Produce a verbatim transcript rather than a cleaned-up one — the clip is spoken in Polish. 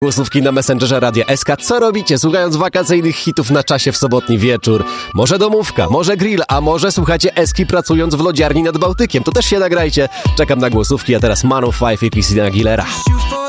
Głosówki na Messengerze Radia S K. Co robicie, słuchając wakacyjnych hitów na czasie w sobotni wieczór? Może domówka, może grill, a może słuchacie Eski pracując w lodziarni nad Bałtykiem. To też się nagrajcie. Czekam na głosówki, a teraz Man of Five i Christina Aguilera.